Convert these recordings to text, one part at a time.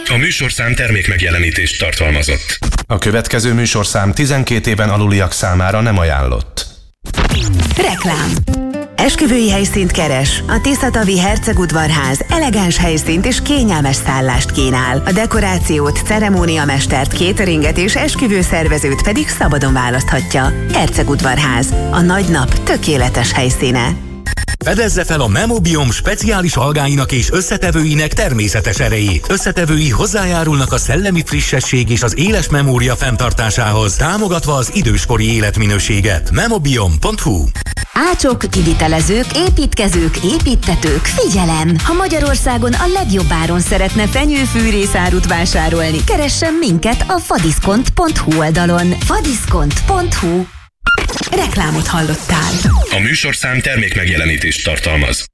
A műsorszám termékmegjelenítést tartalmazott. A következő műsorszám 12 éven aluliak számára nem ajánlott. Reklám. Esküvői helyszínt keres. A Tiszatavi Hercegudvarház elegáns helyszínt és kényelmes szállást kínál. A dekorációt, ceremóniamestert, cateringet és esküvőszervezőt pedig szabadon választhatja. Hercegudvarház. A nagy nap tökéletes helyszíne. Fedezze fel a Memobiom speciális algáinak és összetevőinek természetes erejét. Összetevői hozzájárulnak a szellemi frissesség és az éles memória fenntartásához, támogatva az időskori életminőséget. Memobiom.hu. Ácsok, kivitelezők, építkezők, építtetők, figyelem! Ha Magyarországon a legjobb áron szeretne fenyőfűrészárut vásárolni, keressen minket a fadiszkont.hu oldalon. fadiszkont.hu. Reklámot hallottál. A műsorszám termékmegjelenítést tartalmaz.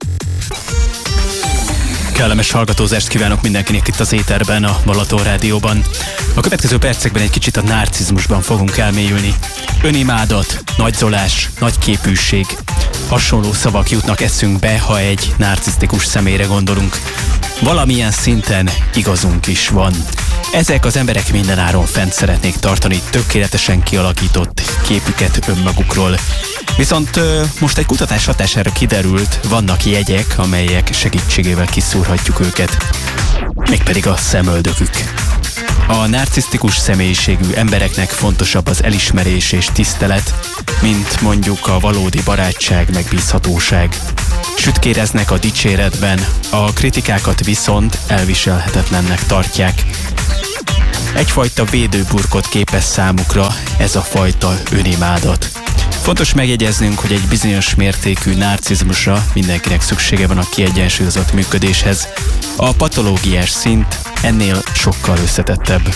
Kellemes hallgatózást kívánok mindenkinek itt az éterben, a Balaton Rádióban. A következő percekben egy kicsit a narcizmusban fogunk elmélyülni. Önimádat, nagyzolás, nagyképűség. Hasonló szavak jutnak eszünkbe, ha egy narcisztikus személyre gondolunk. Valamilyen szinten igazunk is van. Ezek az emberek mindenáron fent szeretnék tartani tökéletesen kialakított képüket önmagukról. Viszont most egy kutatás hatására kiderült, vannak jegyek, amelyek segítségével kiszúrhatjuk őket. Mégpedig a szemöldökük. A narcisztikus személyiségű embereknek fontosabb az elismerés és tisztelet, mint mondjuk a valódi barátság, megbízhatóság. Sütkéreznek a dicséretben, a kritikákat viszont elviselhetetlennek tartják. Egyfajta védőburkot képez számukra ez a fajta önimádat. Fontos megjegyeznünk, hogy egy bizonyos mértékű narcizmusra mindenkinek szüksége van a kiegyensúlyozott működéshez. A patológiás szint ennél sokkal összetettebb.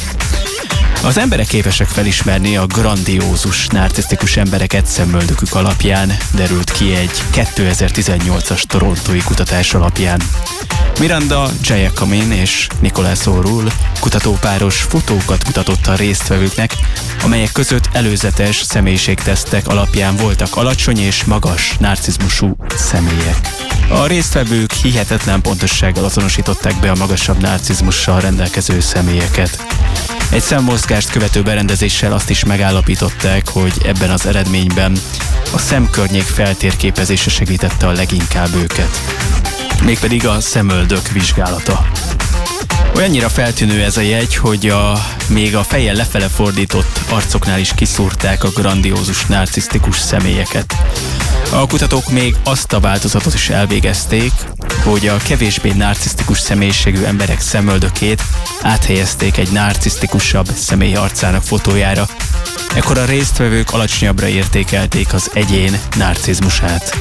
Az emberek képesek felismerni a grandiózus, narcisztikus embereket szemöldökük alapján, derült ki egy 2018-as torontói kutatás alapján. Miranda Giacomin és Nicolas O'Rourke kutatópáros fotókat mutatott a résztvevőknek, amelyek között előzetes személyiségtesztek alapján voltak alacsony és magas narcizmusú személyek. A résztvevők hihetetlen pontossággal azonosították be a magasabb narcizmussal rendelkező személyeket. Egy szemmozgást követő berendezéssel azt is megállapították, hogy ebben az eredményben a szemkörnyék feltérképezése segítette a leginkább őket. Mégpedig a szemöldök vizsgálata. Olyannyira feltűnő ez a jegy, hogy még a fejjel lefele fordított arcoknál is kiszúrták a grandiózus narcisztikus személyeket. A kutatók még azt a változatot is elvégezték, hogy a kevésbé narcisztikus személyiségű emberek szemöldökét áthelyezték egy narcisztikusabb személy arcának fotójára. Ekkor a résztvevők alacsonyabbra értékelték az egyén narcizmusát.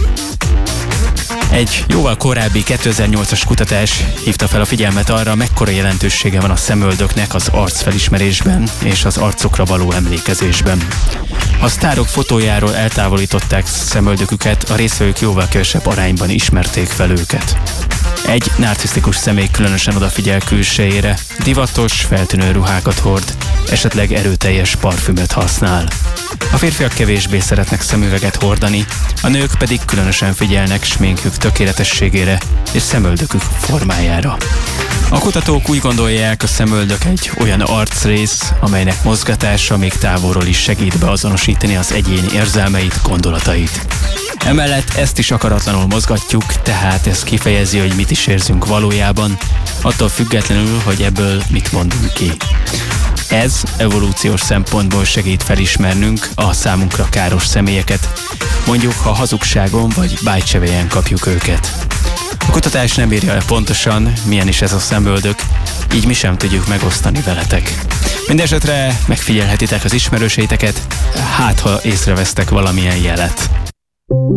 Egy jóval korábbi 2008-as kutatás hívta fel a figyelmet arra, mekkora jelentősége van a szemöldöknek az arcfelismerésben és az arcokra való emlékezésben. Ha a sztárok fotójáról eltávolították szemöldöküket, a résztvevők jóval kevesebb arányban ismerték fel őket. Egy narcisztikus személy különösen odafigyel külsejére, divatos, feltűnő ruhákat hord, esetleg erőteljes parfümöt használ. A férfiak kevésbé szeretnek szemüveget hordani, a nők pedig különösen figyelnek sminkjük tökéletességére és szemöldökük formájára. A kutatók úgy gondolják, a szemöldök egy olyan arcrész, amelynek mozgatása még távolról is segít beazonosítani az egyéni érzelmeit, gondolatait. Emellett ezt is akaratlanul mozgatjuk, tehát ez kifejezi, hogy mit is érzünk valójában, attól függetlenül, hogy ebből mit mondunk ki. Ez evolúciós szempontból segít felismernünk a számunkra káros személyeket, mondjuk ha hazugságon vagy bájtsevelyen kapjuk őket. A kutatás nem írja le pontosan, milyen is ez a szemöldök, így mi sem tudjuk megosztani veletek. Mindenesetre megfigyelhetitek az ismerőseiteket, hát ha észrevesztek valamilyen jelet.